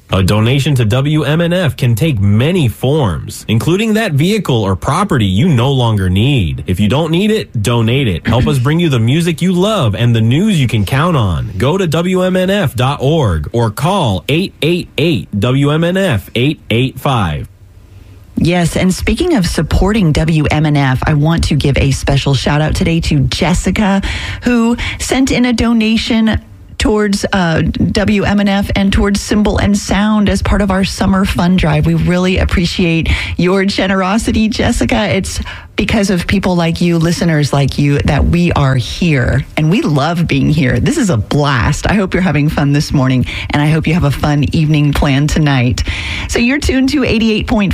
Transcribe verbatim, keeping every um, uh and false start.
A donation to W M N F can take many forms, including that vehicle or property you no longer need. If you don't need it, donate it. Help us bring you the music you love and the news you can count on. Go to W M N F dot org or call eight eight eight W M N F eight eight five. Yes, and speaking of supporting W M N F, I want to give a special shout out today to Jessica, who sent in a donation towards uh, W M N F and towards Symbol and Sound as part of our summer fund drive. We really appreciate your generosity, Jessica. It's because of people like you, listeners like you, that we are here. And we love being here. This is a blast. I hope you're having fun this morning, and I hope you have a fun evening planned tonight. So you're tuned to eighty-eight point five